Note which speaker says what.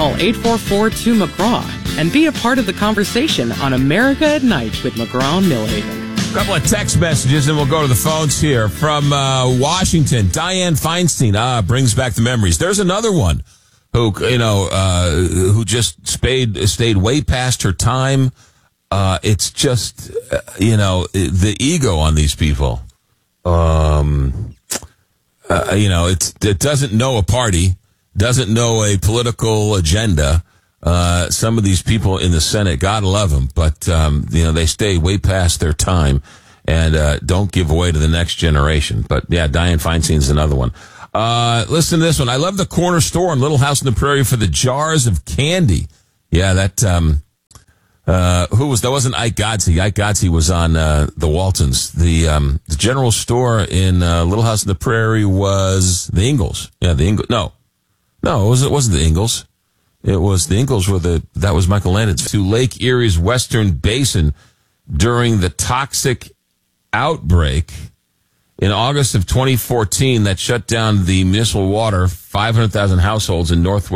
Speaker 1: Call 844-2-McGraw and be a part of the conversation on America at Night with McGraw Millhaven.
Speaker 2: A couple of text messages, and we'll go to the phones here. From Washington, Dianne Feinstein brings back the memories. There's another one who just stayed way past her time. It's just, the ego on these people. It doesn't know a party, doesn't know a political agenda. Some of these people in the Senate, God love them, but, they stay way past their time and, don't give away to the next generation. But yeah, Dianne Feinstein's another one. Listen to this one. I love the corner store in Little House on the Prairie for the jars of candy. Yeah, that wasn't Ike Godsey. Ike Godsey was on, the Waltons. The general store in, Little House on the Prairie was the Ingalls. Yeah, the Ingalls. No, it wasn't the Ingalls. It was the Ingalls that was Michael Landon's. To Lake Erie's Western Basin during the toxic outbreak in August of 2014 that shut down the municipal water, 500,000 households in northwest